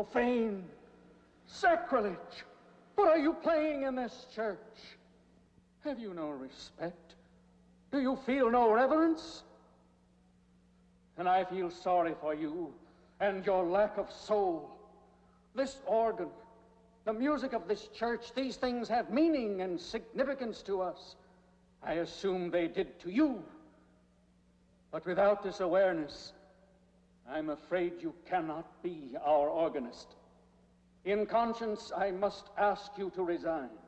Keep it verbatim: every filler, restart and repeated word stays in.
Profane. Sacrilege. What are you playing in this church? Have you no respect? Do you feel no reverence? And I feel sorry for you and your lack of soul. This organ, the music of this church, these things have meaning and significance to us. I assume they did to you. But without this awareness, I'm afraid you cannot be our organist. In conscience, I must ask you to resign.